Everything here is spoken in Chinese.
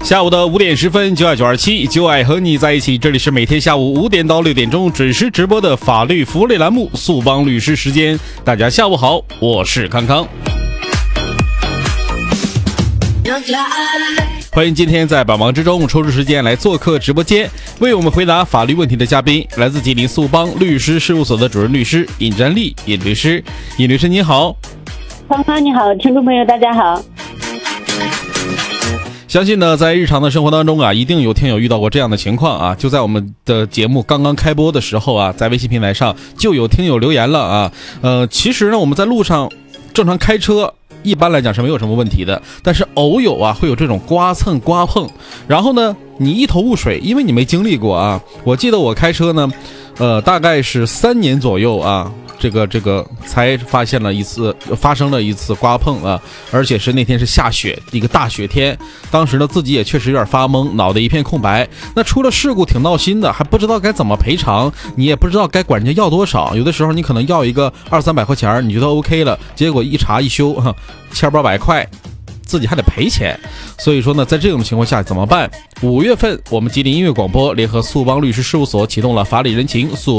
下午的5点10分，92927就爱和你在一起。这里是每天下午5点到6点钟准时直播的法律福利栏目速帮律师时间。大家下午好，我是康康。欢迎今天在百忙之中抽出时间来做客直播间，为我们回答法律问题的嘉宾，来自吉林速帮律师事务所的主任律师尹占丽尹律师。尹律师你好。 康康你好，听众朋友大家好。 相信呢，在日常的生活当中啊，一定有听友遇到过这样的情况啊。就在我们的节目刚刚开播的时候啊，在微信平台上就有听友留言了啊。其实呢，我们在路上正常开车，一般来讲是没有什么问题的，但是偶有啊会有这种刮蹭刮碰，然后呢你一头雾水，因为你没经历过啊。我记得我开车呢，大概是3年左右啊。这个才发生了一次刮碰啊，而且是那天是下雪，一个大雪天，当时呢自己也确实有点发懵，脑袋一片空白。那出了事故挺闹心的，还不知道该怎么赔偿，你也不知道该管人家要多少，有的时候你可能要一个200-300块钱，你觉得 OK 了，结果一查一修，1800块。自己还得赔钱，所以说呢，在这种情况下怎么办？5月份，我们吉林音乐广播联合速帮律师事务所启动了法理人情速